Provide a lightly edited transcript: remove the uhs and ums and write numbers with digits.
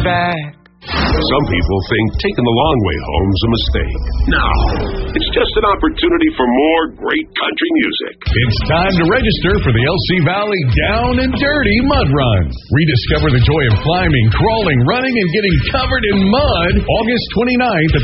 back. Some people think taking the long way home's a mistake. No, it's just an opportunity for more great country music. It's time to register for the LC Valley Down and Dirty Mud Run. Rediscover the joy of climbing, crawling, running, and getting covered in mud August 29th at